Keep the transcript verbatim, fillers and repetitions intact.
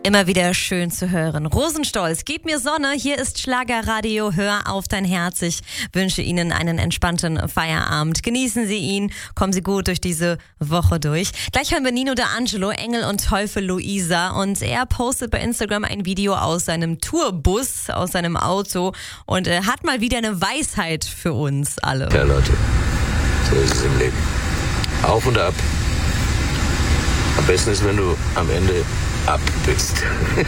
Immer wieder schön zu hören. Rosenstolz, gib mir Sonne. Hier ist Schlagerradio. Hör auf dein Herz. Ich wünsche Ihnen einen entspannten Feierabend. Genießen Sie ihn. Kommen Sie gut durch diese Woche durch. Gleich hören wir Nino D'Angelo, Engel und Teufel Luisa. Und er postet bei Instagram ein Video aus seinem Tourbus, aus seinem Auto. Und er hat mal wieder eine Weisheit für uns alle. Ja, Leute, so ist es im Leben. Auf und ab. Am besten ist, wenn du am Ende ab bist.